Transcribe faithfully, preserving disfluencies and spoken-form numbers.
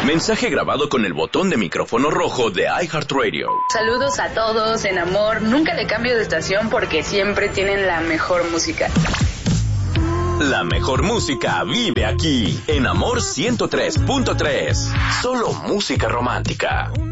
Mensaje grabado con el botón de micrófono rojo de iHeartRadio. Saludos a todos en amor. Nunca le cambio de estación porque siempre tienen la mejor música. La mejor música vive aquí, en Amor ciento tres punto tres. Solo música romántica.